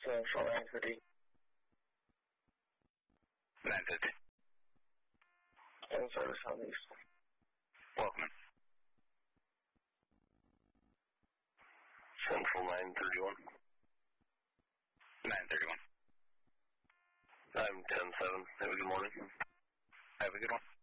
Central 930. 950. And service on East. Welcome. Central 931. 931. I'm 10-7. Have a good morning. Have a good one.